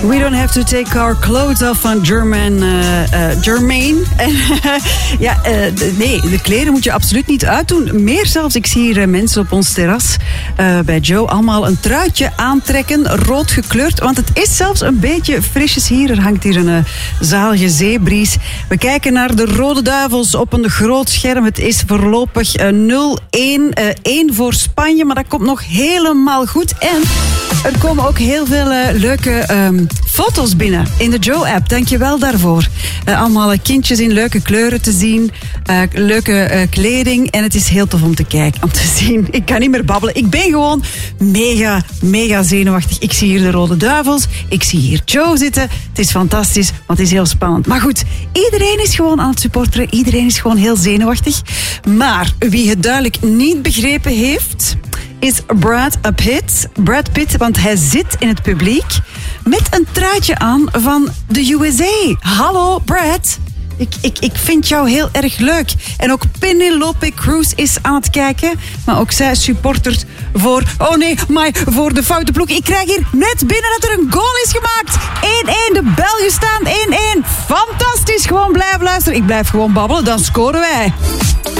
We don't have to take our clothes off van Jermaine. Nee, de kleren moet je absoluut niet uitdoen. Meer zelfs, ik zie hier mensen op ons terras bij Joe allemaal een truitje aantrekken, rood gekleurd. Want het is zelfs een beetje frisjes hier. Er hangt hier een zalige zeebries. We kijken naar de Rode Duivels op een groot scherm. Het is voorlopig 0-1. 1 voor Spanje, maar dat komt nog helemaal goed. En er komen ook heel veel leuke foto's binnen in de Joe-app. Dank je wel daarvoor. Allemaal kindjes in leuke kleuren te zien. Leuke kleding. En het is heel tof om te kijken, om te zien. Ik kan niet meer babbelen. Ik ben gewoon mega zenuwachtig. Ik zie hier de Rode Duivels. Ik zie hier Joe zitten. Het is fantastisch, want het is heel spannend. Maar goed, iedereen is gewoon aan het supporteren. Iedereen is gewoon heel zenuwachtig. Maar wie het duidelijk niet begrepen heeft, is Brad Pitt, want hij zit in het publiek met een truitje aan van de USA. Hallo, Brad. Ik vind jou heel erg leuk. En ook Penelope Cruz is aan het kijken. Maar ook zij supportert voor voor de foute ploeg. Ik krijg hier net binnen dat er een goal is gemaakt. 1-1, de Belgen staan 1-1. Fantastisch, gewoon blijven luisteren. Ik blijf gewoon babbelen, dan scoren wij.